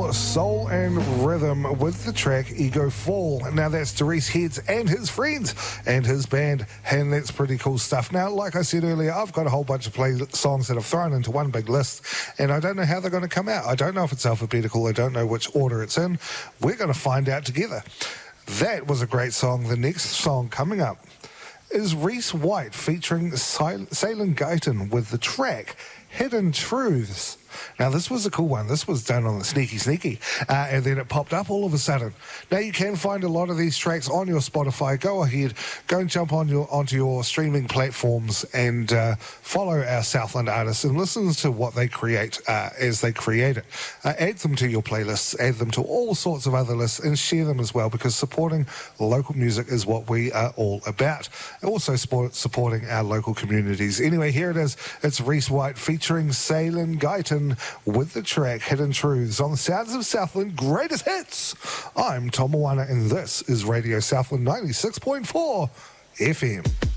for Soul and Rhythm with the track Ego Fall. Now that's Therese Heads and his friends and his band, and that's pretty cool stuff. Now, like I said earlier, I've got a whole bunch of songs that I've thrown into one big list, and I don't know how they're going to come out. I don't know if it's alphabetical. I don't know which order it's in. We're going to find out together. That was a great song. The next song coming up is Reese White featuring Salen Guyton with the track Hidden Truths. Now, this was a cool one. This was done on the Sneaky, and then it popped up all of a sudden. Now, you can find a lot of these tracks on your Spotify. Go ahead, go and jump onto your streaming platforms and follow our Southland artists and listen to what they create as they create it. Add them to your playlists, add them to all sorts of other lists, and share them as well, because supporting local music is what we are all about. Also supporting our local communities. Anyway, here it is. It's Reese White featuring Salen Guyton with the track Hidden Truths on the Sounds of Southland Greatest Hits. I'm Tom Moana, and this is Radio Southland 96.4 FM.